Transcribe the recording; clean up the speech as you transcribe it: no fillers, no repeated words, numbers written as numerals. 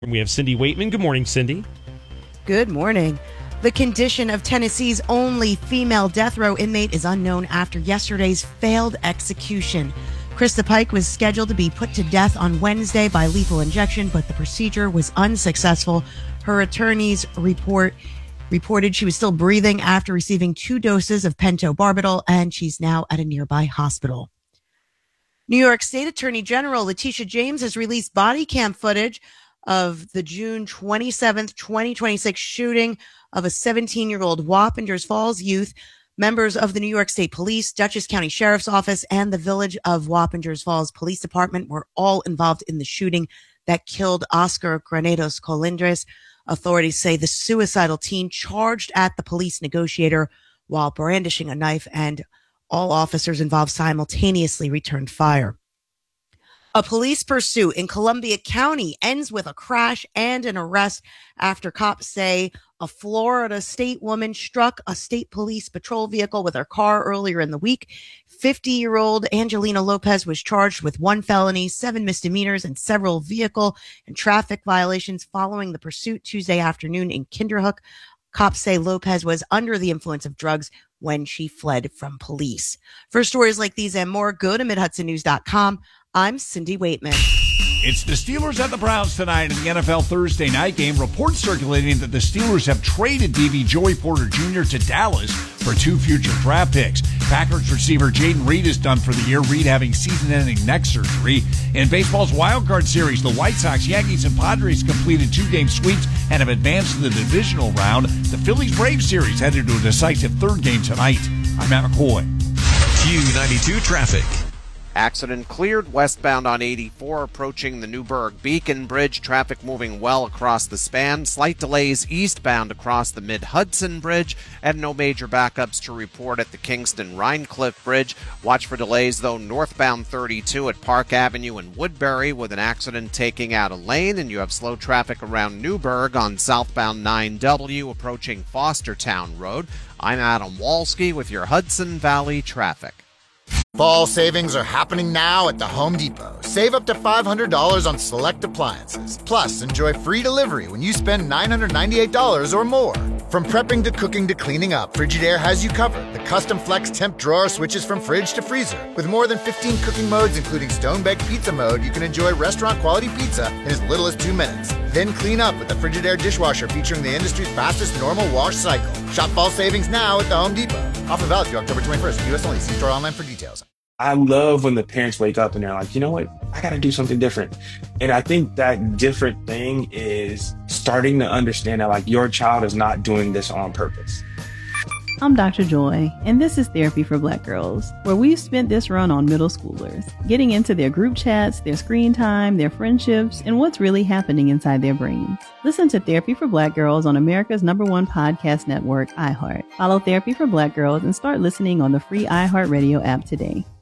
We have Cindy Waitman. Good morning, Cindy. Good morning. The condition of Tennessee's only female death row inmate is unknown after yesterday's failed execution. Krista Pike was scheduled to be put to death on Wednesday by lethal injection, but the procedure was unsuccessful. Her attorneys reported she was still breathing after receiving 2 doses of pentobarbital, and she's now at a nearby hospital. New York State Attorney General Letitia James has released body cam footage of the June 27th, 2026 shooting of a 17-year-old Wappingers Falls youth. Members of the New York State Police, Dutchess County Sheriff's Office, and the Village of Wappingers Falls Police Department were all involved in the shooting that killed Oscar Granados Colindres. Authorities say the suicidal teen charged at the police negotiator while brandishing a knife, and all officers involved simultaneously returned fire. A police pursuit in Columbia County ends with a crash and an arrest after cops say a Florida state woman struck a state police patrol vehicle with her car earlier in the week. 50-year-old Angelina Lopez was charged with 1 felony, 7 misdemeanors, and several vehicle and traffic violations following the pursuit Tuesday afternoon in Kinderhook. Cops say Lopez was under the influence of drugs when she fled from police. For stories like these and more, go to MidHudsonNews.com. I'm Cindy Waitman. It's the Steelers at the Browns tonight in the NFL Thursday night game. Reports circulating that the Steelers have traded DB Joey Porter Jr. to Dallas for 2 future draft picks. Packers receiver Jaden Reed is done for the year, Reed having season-ending neck surgery. In baseball's wildcard series, the White Sox, Yankees, and Padres completed 2-game sweeps and have advanced to the divisional round. The Phillies-Braves series headed to a decisive 3rd game tonight. I'm Matt McCoy. Q92 Traffic. Accident cleared westbound on 84 approaching the Newburgh Beacon Bridge. Traffic moving well across the span. Slight delays eastbound across the Mid-Hudson Bridge, and no major backups to report at the Kingston Rhinecliff Bridge. Watch for delays, though, northbound 32 at Park Avenue in Woodbury with an accident taking out a lane, and you have slow traffic around Newburgh on southbound 9W approaching Fostertown Road. I'm Adam Walski with your Hudson Valley traffic. Fall savings are happening now at the Home Depot. Save up to $500 on select appliances. Plus, enjoy free delivery when you spend $998 or more. From prepping to cooking to cleaning up, Frigidaire has you covered. The custom flex temp drawer switches from fridge to freezer. With more than 15 cooking modes, including stone-baked pizza mode, you can enjoy restaurant-quality pizza in as little as 2 minutes. Then clean up with the Frigidaire dishwasher featuring the industry's fastest normal wash cycle. Shop fall savings now at the Home Depot. Offer valid through October 21st. U.S. only. See store online for details. I love when the parents wake up and they're like, you know what? I got to do something different. And I think that different thing is starting to understand that like your child is not doing this on purpose. I'm Dr. Joy, and this is Therapy for Black Girls, where we've spent this run on middle schoolers, getting into their group chats, their screen time, their friendships, and what's really happening inside their brains. Listen to Therapy for Black Girls on America's #1 podcast network, iHeart. Follow Therapy for Black Girls and start listening on the free iHeartRadio app today.